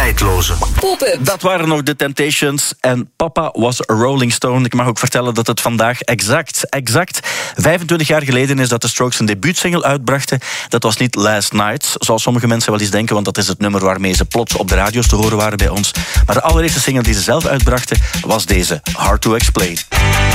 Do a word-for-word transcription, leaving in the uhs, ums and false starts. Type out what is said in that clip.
tijdloze. Pop-up. Dat waren nog de Temptations en Papa was a Rolling Stone. Ik mag ook vertellen dat het vandaag exact, exact vijfentwintig jaar geleden is dat de Strokes een debuutsingle uitbrachten. Dat was niet Last Night, zoals sommige mensen wel eens denken, want dat is het nummer waarmee ze plots op de radio's te horen waren bij ons. Maar de allereerste single die ze zelf uitbrachten was deze, Hard to Explain.